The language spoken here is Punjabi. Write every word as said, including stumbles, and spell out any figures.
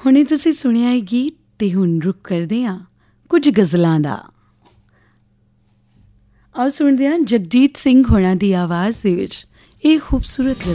ਹੁਣੇ ਤੁਸੀਂ ਸੁਣਿਆ ਇਹ ਗੀਤ ਅਤੇ ਹੁਣ ਰੁਕ ਕਰਦੇ ਹਾਂ ਕੁਝ ਗਜ਼ਲਾਂ ਦਾ। ਆਓ ਸੁਣਦੇ ਹਾਂ ਜਗਜੀਤ ਸਿੰਘ ਹੋਣਾ ਦੀ ਆਵਾਜ਼ ਦੇ ਵਿੱਚ ਇਹ ਖੂਬਸੂਰਤ